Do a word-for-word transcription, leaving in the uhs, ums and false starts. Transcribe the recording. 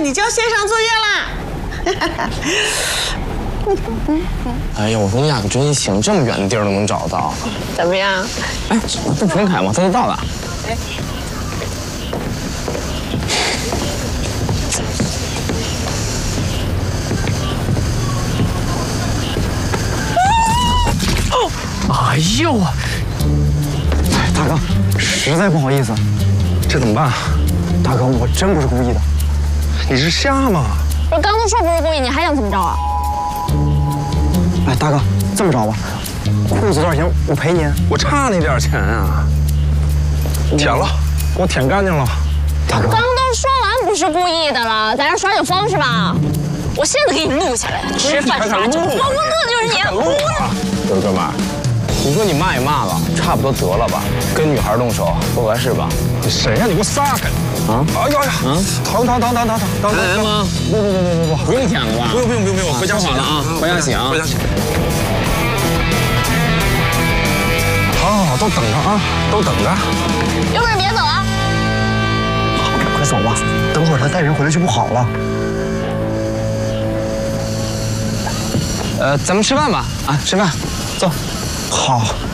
你交线上作业啦。 哎呀，我说你俩真行，这么远的地儿都能找到， 怎么样？ 哎，这不用凯吗？他都到了。哎。 哎呦我！ 哎，大哥，实在不好意思， 这怎么办？ 大哥，我真不是故意的。 你是瞎吗？ 我刚都说不是故意，你还想怎么着啊？ 哎，大哥，这么着吧，裤子多少钱？我赔您。 我差那点钱啊！舔了，给我舔干净了。 大哥， 刚都说完不是故意的了，在这耍酒疯是吧？我现在给你录下来，吃饭耍酒，我我录的就是你。 不是哥们儿，你说你骂也骂了，差不多得了吧？跟女孩动手不合适吧？ 你谁呀？你给我撒开！啊！哎呀呀！啊！疼疼疼疼疼疼疼！ 疼吗？ 不不不不不不， 不用舔了吧？ 不用不用不用不用，回家洗了啊！回家洗啊！ 回家洗。好好好，都等着啊，都等着。 有本事别走啊！ 快走吧，等会儿他带人回来就不好了。 呃，咱们吃饭吧，啊，吃饭，走。 好。